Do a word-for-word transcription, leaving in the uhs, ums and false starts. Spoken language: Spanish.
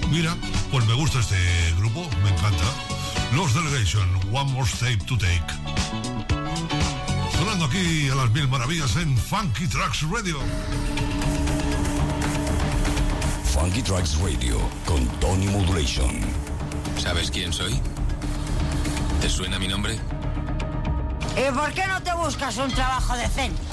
Mira, pues me gusta este grupo, me encanta. Los Delegation, One More Step to Take. Sonando aquí a las mil maravillas en Funky Tracks Radio. Funky Tracks Radio con Tony Modulation. ¿Sabes quién soy? ¿Te suena mi nombre? ¿Y por qué no te buscas un trabajo decente?